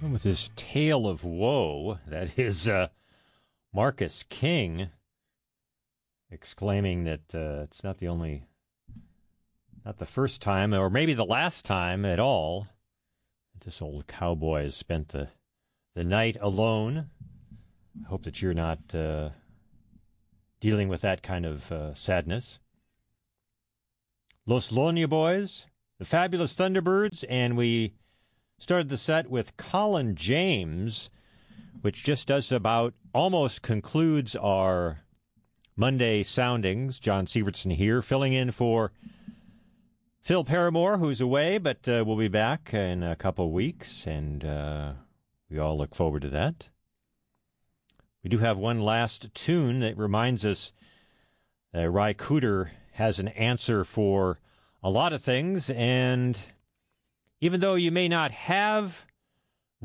With his tale of woe, that is Marcus King exclaiming that it's not the first time, or maybe the last time at all, that this old cowboy has spent the night alone. I hope that you're not dealing with that kind of sadness. Los Lonia Boys, the Fabulous Thunderbirds, and we started the set with Colin James, which just does about almost concludes our Monday soundings. John Sievertson here, filling in for Phil Paramore, who's away, but we'll be back in a couple of weeks, and we all look forward to that. We do have one last tune that reminds us that Ry Cooder has an answer for a lot of things, and even though you may not have